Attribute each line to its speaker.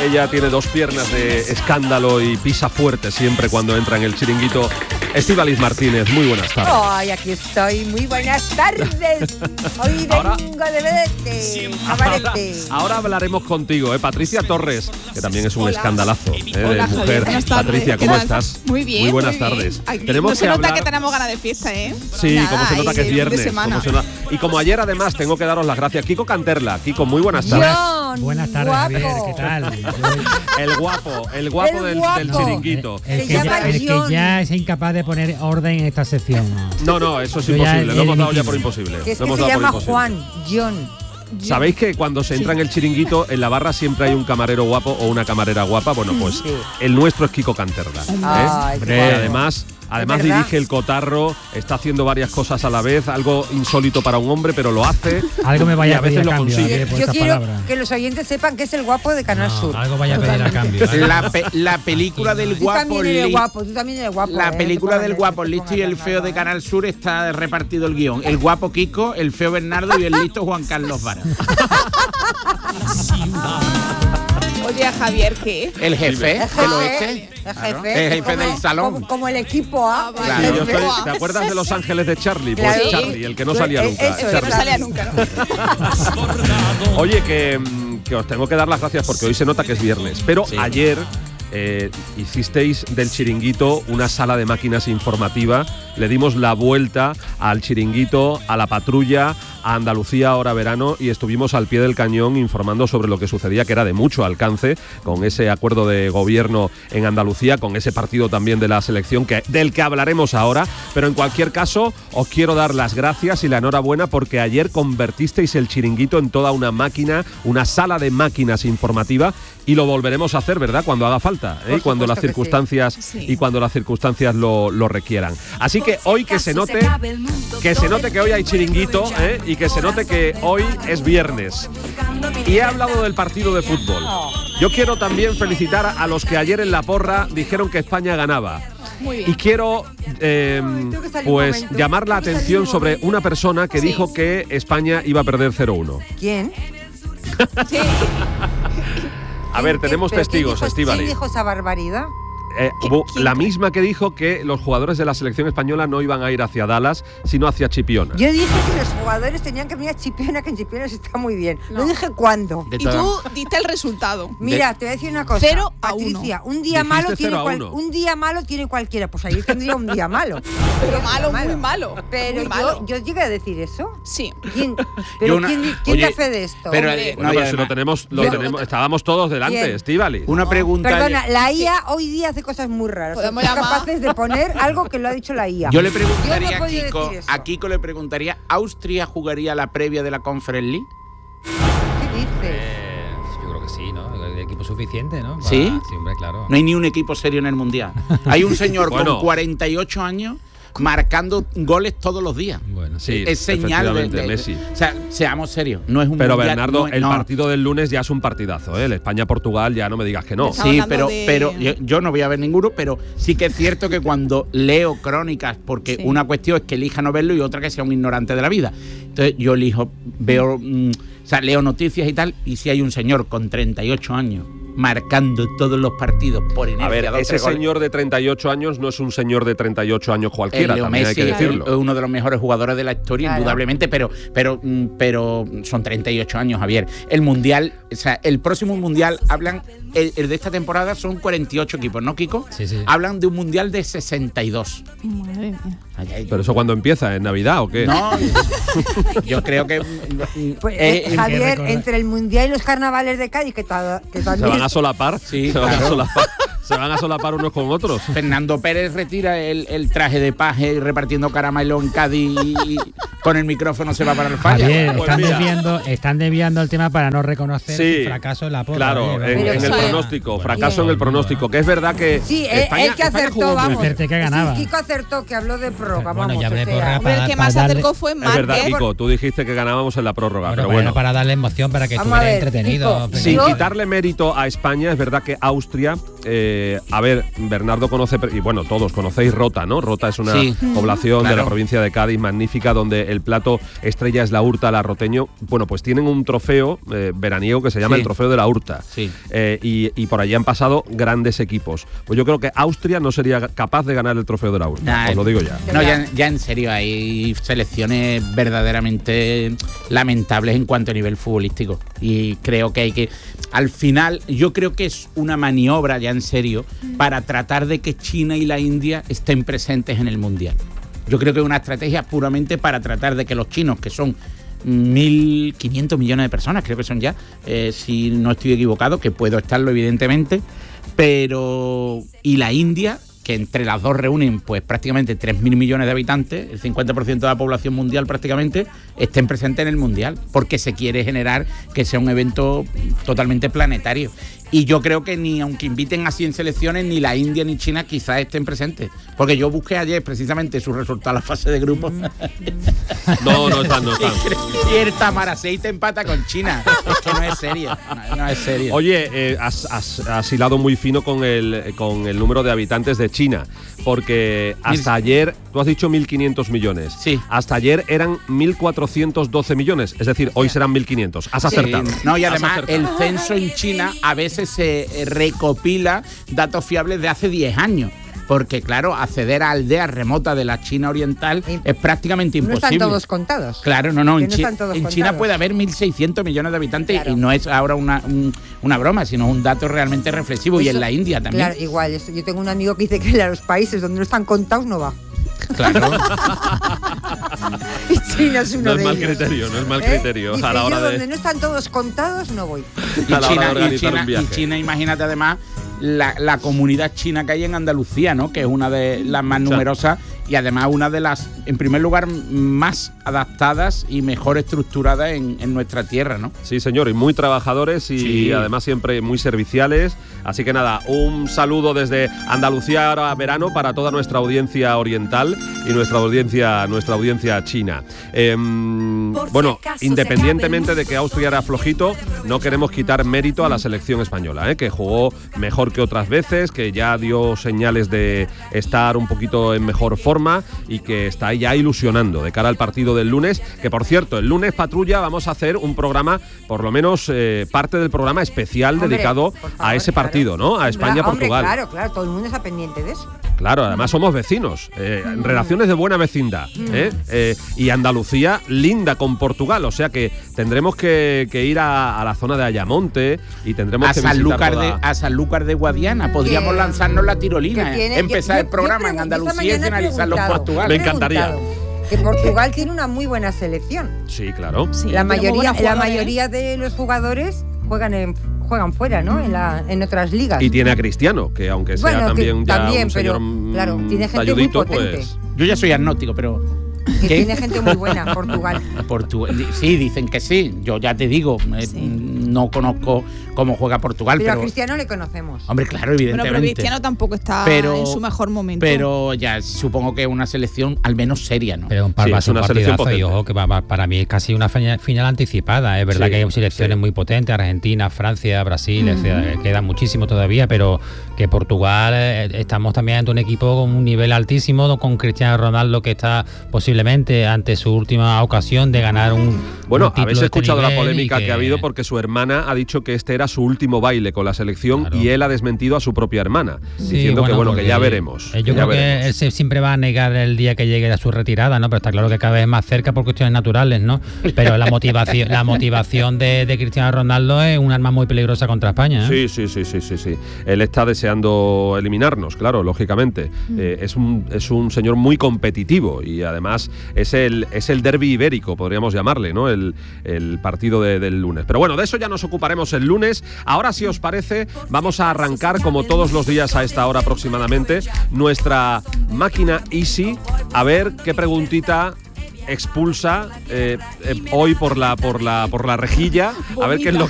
Speaker 1: Ella tiene dos piernas de escándalo y pisa fuerte siempre cuando entra en el chiringuito. Estíbaliz Martínez, muy buenas tardes.
Speaker 2: Ay, aquí estoy, muy buenas tardes. Hoy vengo de verte, cabarete.
Speaker 1: Ahora hablaremos contigo, Patricia Torres, que también es un escandalazo de
Speaker 3: Hola,
Speaker 1: mujer.
Speaker 3: Javier,
Speaker 1: Patricia, ¿cómo estás?
Speaker 3: Muy bien.
Speaker 1: Muy buenas
Speaker 3: muy bien.
Speaker 1: tardes.
Speaker 3: Aquí
Speaker 1: Tenemos
Speaker 3: no se
Speaker 1: que
Speaker 3: nota
Speaker 1: hablar...
Speaker 3: que tenemos ganas de fiesta, ¿eh?
Speaker 1: Sí,
Speaker 3: Nada,
Speaker 1: como se nota que es
Speaker 3: ahí,
Speaker 1: viernes.
Speaker 3: fin de semana.
Speaker 1: Y como ayer además tengo que daros las gracias. Kiko Canterla. Kiko, muy buenas tardes.
Speaker 2: John,
Speaker 4: Buenas tardes,
Speaker 2: guapo.
Speaker 4: Javier, ¿qué tal?
Speaker 1: El guapo
Speaker 2: El
Speaker 1: del
Speaker 2: guapo.
Speaker 1: chiringuito.
Speaker 2: Se llama
Speaker 4: El
Speaker 2: John.
Speaker 4: que ya es incapaz de poner orden en esta sección.
Speaker 1: No, eso es
Speaker 4: Yo ya
Speaker 1: imposible. Lo hemos dado ya
Speaker 4: dimitido.
Speaker 1: por imposible.
Speaker 2: Que es
Speaker 1: Lo
Speaker 2: que
Speaker 1: hemos
Speaker 2: se
Speaker 1: dado por
Speaker 2: llama
Speaker 1: imposible.
Speaker 2: Juan, John.
Speaker 1: ¿Sabéis que cuando se entra en el chiringuito, en la barra siempre hay un camarero guapo o una camarera guapa? Bueno, pues
Speaker 2: Sí.
Speaker 1: el nuestro es Kiko Canterla.
Speaker 2: Ay,
Speaker 1: Y
Speaker 2: qué guapo.
Speaker 1: además
Speaker 2: ¿verdad?
Speaker 1: dirige el cotarro, está haciendo varias cosas a la vez, algo insólito para un hombre, pero lo hace.
Speaker 4: Algo me
Speaker 1: Y
Speaker 4: vaya
Speaker 1: a
Speaker 4: a pedir
Speaker 1: veces
Speaker 4: a
Speaker 1: lo
Speaker 4: cambio,
Speaker 1: consigue.
Speaker 4: Javier, por
Speaker 2: Yo
Speaker 4: estas
Speaker 2: quiero
Speaker 4: palabras.
Speaker 2: que los oyentes sepan que es el guapo de Canal
Speaker 4: No,
Speaker 2: Sur.
Speaker 4: algo vaya a pedir a cambio. ¿vale?
Speaker 5: La película del
Speaker 2: Tú
Speaker 5: guapo
Speaker 2: también eres
Speaker 5: Li-
Speaker 2: guapo, tú también eres guapo.
Speaker 5: La película del guapo, el listo y el feo de
Speaker 2: Canal.
Speaker 5: Canal Sur está repartido el guión. El guapo Kiko, el feo Bernardo y el listo Juan Carlos Vara.
Speaker 3: Oye, Javier, ¿qué?
Speaker 5: El jefe
Speaker 2: El
Speaker 5: del oeste.
Speaker 2: El
Speaker 5: Claro.
Speaker 2: jefe.
Speaker 5: El jefe del salón.
Speaker 2: Como el equipo A.
Speaker 3: vale.
Speaker 5: Claro.
Speaker 2: El
Speaker 1: Yo
Speaker 2: jefe.
Speaker 1: ¿Te acuerdas de Los Ángeles de Charlie? Pues
Speaker 2: Claro.
Speaker 1: Charlie, el que no salía nunca.
Speaker 2: Eso,
Speaker 3: Que no
Speaker 1: Charlie.
Speaker 3: salía nunca, ¿no?
Speaker 1: Oye, que os tengo que dar las gracias porque hoy se nota que es viernes. Pero
Speaker 5: Sí.
Speaker 1: ayer hicisteis del chiringuito una sala de máquinas informativa. Le dimos la vuelta al chiringuito, a la patrulla, a Andalucía ahora verano y estuvimos al pie del cañón informando sobre lo que sucedía, que era de mucho alcance, con ese acuerdo de gobierno en Andalucía, con ese partido también de la selección del que hablaremos ahora. Pero en cualquier caso, os quiero dar las gracias y la enhorabuena porque ayer convertisteis el chiringuito en toda una máquina, una sala de máquinas informativa, y lo volveremos a hacer, ¿verdad? Cuando haga falta,
Speaker 2: Por
Speaker 1: cuando las
Speaker 2: supuesto que
Speaker 1: circunstancias
Speaker 3: sí.
Speaker 1: y cuando las circunstancias lo requieran. Así que hoy que se note que hoy hay chiringuito, y que se note que hoy es viernes. Y he hablado del partido de fútbol. Yo quiero también felicitar a los que ayer en la porra dijeron que España ganaba.
Speaker 3: Muy bien.
Speaker 1: Y quiero pues llamar la atención sobre una persona que
Speaker 3: Sí.
Speaker 1: dijo que España iba a perder 0-1.
Speaker 2: ¿Quién?
Speaker 3: Sí.
Speaker 1: A ver, tenemos
Speaker 2: ¿Pero
Speaker 1: testigos,
Speaker 2: ¿quién
Speaker 1: Estíbaliz.
Speaker 2: dijo esa barbaridad?
Speaker 1: Hubo
Speaker 3: quién?
Speaker 1: la misma que dijo que los jugadores de la selección española no iban a ir hacia Dallas, sino hacia Chipiona.
Speaker 2: Yo dije que los jugadores tenían que venir a Chipiona, que en Chipiona se está muy bien. No dije cuándo.
Speaker 5: De
Speaker 3: Y
Speaker 5: todas-
Speaker 3: tú diste el resultado.
Speaker 2: Mira, te voy a decir una cosa.
Speaker 3: 0-1.
Speaker 2: Patricia, un día
Speaker 1: Dijiste
Speaker 2: malo tiene
Speaker 1: 0-1.
Speaker 2: un día malo tiene cualquiera. Pues ayer tendría un día malo.
Speaker 3: Pero malo, muy malo.
Speaker 2: Pero
Speaker 3: muy malo.
Speaker 2: yo llegué a decir eso.
Speaker 3: Sí.
Speaker 2: ¿Quién,
Speaker 5: Yo
Speaker 2: pero
Speaker 5: una-
Speaker 2: ¿quién
Speaker 5: oye,
Speaker 2: da fe de esto?
Speaker 5: pero,
Speaker 3: Hombre.
Speaker 1: Bueno,
Speaker 5: no, y
Speaker 1: pero si lo
Speaker 5: además,
Speaker 1: tenemos, estábamos todos delante,
Speaker 2: Bien.
Speaker 1: Estíbaliz.
Speaker 5: una pregunta.
Speaker 2: Perdona, la IA hoy día hace cosas muy raras.
Speaker 3: Podemos
Speaker 2: Son
Speaker 3: llamar.
Speaker 2: capaces de poner algo que lo ha dicho la IA.
Speaker 5: Yo le
Speaker 2: Yo no he
Speaker 5: preguntaría
Speaker 2: podido
Speaker 5: a Kiko,
Speaker 2: decir eso.
Speaker 5: a Kiko le preguntaría, ¿Austria jugaría la previa de la Conference League?
Speaker 2: ¿Qué dices?
Speaker 6: Yo creo que sí, ¿no? El equipo suficiente, ¿no?
Speaker 5: ¿Sí?
Speaker 6: Sí, hombre, claro.
Speaker 5: No hay ni un equipo serio en el Mundial. Hay un señor
Speaker 1: Bueno.
Speaker 5: con 48 años marcando goles todos los días.
Speaker 6: Bueno,
Speaker 1: Sí,
Speaker 5: Es señal
Speaker 1: efectivamente, Messi.
Speaker 5: O sea, seamos serios, no es un
Speaker 1: Pero
Speaker 5: mundial,
Speaker 1: Bernardo,
Speaker 5: no,
Speaker 1: el
Speaker 5: no.
Speaker 1: partido del lunes ya es un partidazo, ¿eh? El España-Portugal ya no me digas que no.
Speaker 3: Estamos
Speaker 5: Sí,
Speaker 3: hablando
Speaker 5: pero
Speaker 3: de-
Speaker 5: yo no voy a ver ninguno, pero sí que es cierto que cuando leo crónicas, porque
Speaker 3: Sí.
Speaker 5: una cuestión es que elija no verlo y otra que sea un ignorante de la vida. Entonces yo elijo, veo, o sea, leo noticias y tal, y si hay un señor con 38 años marcando todos los partidos por inercia.
Speaker 1: A ver,
Speaker 5: 2-3
Speaker 1: ese
Speaker 5: goles.
Speaker 1: señor de 38 años no es un señor de 38 años
Speaker 5: El
Speaker 1: cualquiera,
Speaker 5: Leo
Speaker 1: también hay
Speaker 5: Messi
Speaker 1: que
Speaker 5: es
Speaker 1: decirlo.
Speaker 5: uno de los mejores jugadores de la historia,
Speaker 2: Claro.
Speaker 5: indudablemente, pero son 38 años, Javier. El Mundial, o sea, el próximo Mundial hablan, el de esta temporada son 48 equipos, ¿no, Kiko?
Speaker 6: Sí, sí.
Speaker 5: Hablan de un Mundial de 62.
Speaker 3: Madre mía.
Speaker 5: Ay, ay.
Speaker 1: ¿Pero eso cuándo empieza? ¿En Navidad o qué?
Speaker 5: No, yo creo que
Speaker 2: Pues,
Speaker 4: que
Speaker 2: Javier,
Speaker 4: recordar.
Speaker 2: entre el Mundial y los carnavales de Cádiz, que
Speaker 1: ¿Se
Speaker 2: también...
Speaker 1: van a solapar?
Speaker 5: Sí,
Speaker 1: ¿Se van a
Speaker 5: claro.
Speaker 1: solapar? ¿Se van a solapar unos con otros?
Speaker 5: Fernando Pérez retira el traje de paje repartiendo caramelo en Cádiz y con el micrófono se va para el falla.
Speaker 4: Javier,
Speaker 1: Pues
Speaker 4: están,
Speaker 1: mira.
Speaker 4: desviando el tema para no reconocer
Speaker 1: Sí,
Speaker 4: su fracaso en la porra.
Speaker 1: Claro, en
Speaker 2: Pero
Speaker 1: el
Speaker 2: sí.
Speaker 1: pronóstico, fracaso en el pronóstico, que es verdad que
Speaker 2: Sí,
Speaker 1: España,
Speaker 2: el que
Speaker 1: España
Speaker 2: acertó,
Speaker 1: jugó muy
Speaker 2: vamos.
Speaker 1: bien.
Speaker 4: Acerté que ganaba.
Speaker 2: Sí, Kiko acertó, que habló de prórroga,
Speaker 4: Bueno,
Speaker 2: vamos.
Speaker 4: ya hablé
Speaker 2: o sea,
Speaker 4: porra.
Speaker 3: Hombre, el que
Speaker 4: para
Speaker 3: más
Speaker 4: darle-
Speaker 3: acercó fue
Speaker 1: Es verdad,
Speaker 3: Márquez.
Speaker 1: Kiko, tú dijiste que ganábamos en la prórroga,
Speaker 4: Bueno,
Speaker 1: pero
Speaker 4: pero
Speaker 1: bueno.
Speaker 4: era para darle emoción, para que
Speaker 2: Vamos
Speaker 4: estuviera
Speaker 2: a ver,
Speaker 4: entretenido.
Speaker 2: Kiko,
Speaker 4: pero-
Speaker 1: Sin
Speaker 2: Yo-
Speaker 1: quitarle mérito a España, es verdad que Austria, a ver, Bernardo conoce, y bueno, todos conocéis Rota, ¿no? Rota es una
Speaker 5: Sí,
Speaker 1: población de la
Speaker 5: claro.
Speaker 1: provincia de Cádiz magnífica, donde el plato estrella es la Urta al arroteño. Bueno, pues tienen un trofeo veraniego que se llama el Trofeo de la Urta.
Speaker 5: Sí.
Speaker 1: Y por allí han pasado grandes equipos. Pues yo creo que Austria no sería capaz de ganar el Trofeo de la Urta, os lo digo ya.
Speaker 5: No, ya en serio, hay selecciones verdaderamente lamentables en cuanto a nivel futbolístico. Y creo que hay que... Al final, yo creo que es una maniobra, ya en serio, para tratar de que China y la India estén presentes en el Mundial. Yo creo que es una estrategia puramente para tratar de que los chinos, que son 1.500 millones de personas, creo que son ya, si no estoy equivocado, que puedo estarlo evidentemente, pero... Y la India, que entre las dos reúnen pues prácticamente 3.000 millones de habitantes, el 50% de la población mundial prácticamente, estén presentes en el Mundial, porque se quiere generar que sea un evento totalmente planetario. Y yo creo que ni aunque inviten a 100 selecciones, ni la India ni China quizás estén presentes. Porque yo busqué ayer precisamente su resultado a la fase de grupos.
Speaker 1: No están.
Speaker 5: Y el Tamaracey empata con China. Es que no es serio. No es serio.
Speaker 1: Oye, has hilado muy fino con el número de habitantes de China. Porque hasta ayer, tú has dicho 1.500 millones.
Speaker 5: Sí.
Speaker 1: Hasta ayer eran 1.412 millones. Es decir, hoy serán 1.500. Has acertado.
Speaker 5: No, y además el censo en China a veces se recopila datos fiables de hace 10 años. Porque, claro, acceder a aldeas remotas de la China oriental es prácticamente imposible.
Speaker 2: No están todos contados.
Speaker 5: Claro, no. En China
Speaker 2: contados.
Speaker 5: puede haber 1.600 millones de habitantes,
Speaker 2: claro.
Speaker 5: Y no es ahora una broma, sino un dato realmente reflexivo.
Speaker 2: Eso,
Speaker 5: y en la India también.
Speaker 2: Claro, igual. Yo tengo un amigo que dice que a los países donde no están contados no va.
Speaker 5: Claro.
Speaker 2: Y China es uno
Speaker 1: No es
Speaker 2: de
Speaker 1: mal
Speaker 2: ellos.
Speaker 1: criterio, no es mal criterio.
Speaker 2: Dice,
Speaker 1: a la hora
Speaker 2: yo
Speaker 1: de...
Speaker 2: donde no están todos contados no voy.
Speaker 5: Y China, imagínate además la comunidad china que hay en Andalucía, ¿no? Que es una de las más numerosas y además una de las, en primer lugar, más adaptadas y mejor estructuradas en nuestra tierra, ¿no?
Speaker 1: Sí, señor, y muy trabajadores y además siempre muy serviciales. Así que nada, un saludo desde Andalucía ahora verano para toda nuestra audiencia oriental y nuestra audiencia china. Bueno, independientemente de que Austria era flojito, no queremos quitar mérito a la selección española, que jugó mejor que otras veces, que ya dio señales de estar un poquito en mejor forma y que está ya ilusionando de cara al partido del lunes, que por cierto, el lunes Patrulla vamos a hacer un programa, por lo menos parte del programa especial dedicado a ese partido, ¿no? A España-Portugal.
Speaker 2: Claro, todo el mundo está pendiente de eso.
Speaker 1: Claro, además somos vecinos, relaciones de buena vecindad, y Andalucía linda con Portugal, o sea que tendremos que ir a la zona de Ayamonte y tendremos que visitar
Speaker 5: a Sanlúcar de Guadiana. Podríamos lanzarnos la tirolina, empezar el programa en Andalucía y finalizar los Portugal.
Speaker 1: Me encantaría.
Speaker 2: Que Portugal tiene una muy buena selección.
Speaker 1: Sí, claro.
Speaker 3: Sí,
Speaker 2: la
Speaker 3: mayoría
Speaker 2: de los jugadores juegan fuera, ¿no? En otras ligas.
Speaker 1: Y tiene a Cristiano, que aunque sea también un
Speaker 2: pero
Speaker 1: señor
Speaker 2: claro, tiene gente
Speaker 1: talludito,
Speaker 2: muy potente.
Speaker 1: pues...
Speaker 5: Yo ya soy agnóstico, pero...
Speaker 2: Que tiene gente muy buena, Portugal.
Speaker 5: Sí, dicen que sí. Yo ya te digo, no conozco cómo juega Portugal,
Speaker 2: pero
Speaker 5: pero
Speaker 2: a Cristiano le conocemos.
Speaker 5: Hombre, claro, evidentemente.
Speaker 3: Pero Cristiano tampoco está en su mejor momento.
Speaker 5: Pero ya supongo que es una selección al menos seria, ¿no?
Speaker 4: Pero
Speaker 1: es una selección potente.
Speaker 4: Y ojo, que para mí es casi una final anticipada. Es verdad que hay selecciones muy potentes, Argentina, Francia, Brasil, queda muchísimo todavía, pero que Portugal estamos también ante un equipo con un nivel altísimo, con Cristiano Ronaldo que está posiblemente ante su última ocasión de ganar un
Speaker 1: Bueno,
Speaker 4: título
Speaker 1: habéis
Speaker 4: de
Speaker 1: escuchado
Speaker 4: este
Speaker 1: la
Speaker 4: nivel
Speaker 1: polémica que ha habido porque su hermana ha dicho que este era su último baile con la selección, y él ha desmentido a su propia hermana, diciendo que ya veremos.
Speaker 4: Yo creo que él siempre va a negar el día que llegue a su retirada, ¿no? Pero está claro que cada vez es más cerca por cuestiones naturales, ¿no? Pero la motivación de Cristiano Ronaldo es un arma muy peligrosa contra España, ¿eh?
Speaker 1: Sí. Él está deseando eliminarnos, claro, lógicamente. Es un señor muy competitivo y además es el derbi ibérico, podríamos llamarle, ¿no? El partido del lunes. Pero bueno, de eso ya nos ocuparemos el lunes. Ahora, si os parece, vamos a arrancar, como todos los días a esta hora aproximadamente, nuestra máquina Easy, a ver qué preguntita expulsa hoy por la rejilla, a ver qué es lo